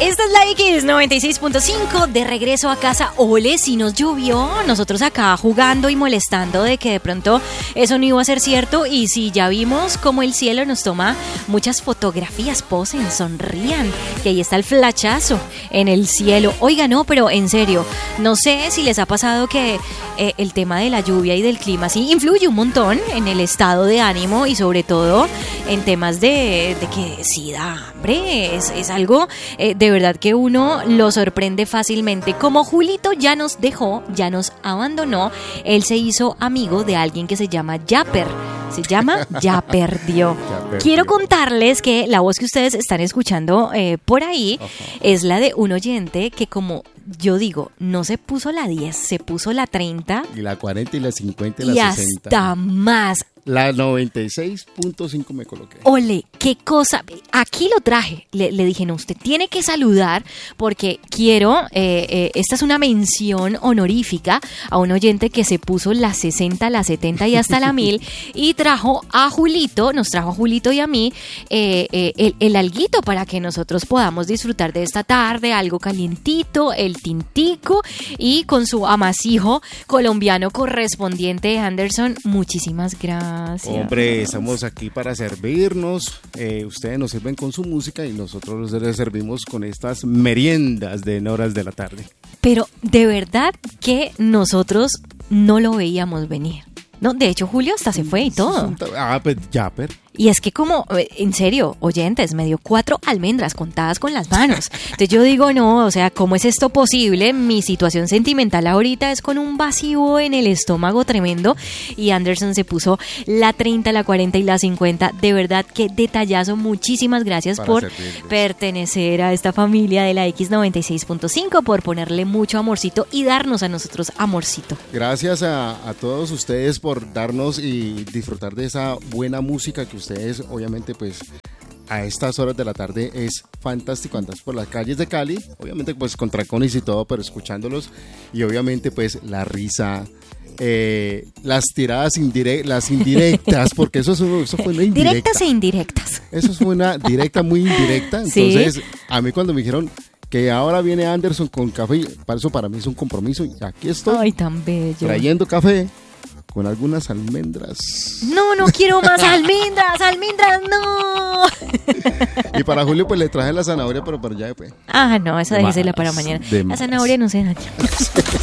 Esta es la X96.5 de regreso a casa. Ole, si nos llovió, nosotros acá jugando y molestando de que de pronto eso no iba a ser cierto. Y si ya vimos cómo el cielo nos toma muchas fotografías, posen, sonrían, que ahí está el flachazo en el cielo. Oiga, no, pero en serio, no sé si les ha pasado que el tema de la lluvia y del clima sí influye un montón en el estado de ánimo y sobre todo en temas de que sí da hambre. Es algo de verdad que uno lo sorprende fácilmente. Como Julito ya nos dejó, ya nos abandonó, él se hizo amigo de alguien que se llama Yapper. Se llama Ya Perdió. Quiero contarles que la voz que ustedes están escuchando por ahí es la de un oyente que, como yo digo, no se puso la 10, se puso la 30. Y la 40 y la 50 y la 60. Y hasta más. La 96.5 me coloqué. Ole, qué cosa. Aquí lo traje. Le dije, no, usted tiene que saludar porque quiero, esta es una mención honorífica a un oyente que se puso la 60, la 70 y hasta la 1000 y trajo a Julito, nos trajo a Julito y a mí el alguito para que nosotros podamos disfrutar de esta tarde, algo calientito, el tintico y con su amasijo colombiano correspondiente Anderson. Muchísimas gracias. Hombre, estamos aquí para servirnos. Ustedes nos sirven con su música y nosotros les servimos con estas meriendas de en horas de la tarde. Pero de verdad que nosotros no lo veíamos venir. No, de hecho, Julio hasta se fue y todo. Pues Yapper. Y es que como, en serio, oyentes, me dio 4 almendras contadas con las manos. Entonces yo digo, no, o sea, ¿cómo es esto posible? Mi situación sentimental ahorita es con un vacío en el estómago tremendo. Y Anderson se puso la 30, la 40 y la 50. De verdad, qué detallazo. Muchísimas gracias por pertenecer a esta familia de la X96.5, por ponerle mucho amorcito y darnos a nosotros amorcito. Gracias a todos ustedes por darnos y disfrutar de esa buena música que ustedes, obviamente, pues a estas horas de la tarde es fantástico andar por las calles de Cali, obviamente pues con trancones y todo, pero escuchándolos y obviamente pues la risa, las tiradas las indirectas, porque eso fue una indirecta. Directas e indirectas. Eso fue una directa muy indirecta, entonces ¿sí? A mí cuando me dijeron que ahora viene Anderson con café, para mí es un compromiso y aquí estoy. Ay, tan bello. Trayendo café con algunas almendras. No quiero más almendras, no. Y para Julio pues le traje la zanahoria, pero ya después. No, esa déjesela para mañana. La zanahoria no se daña.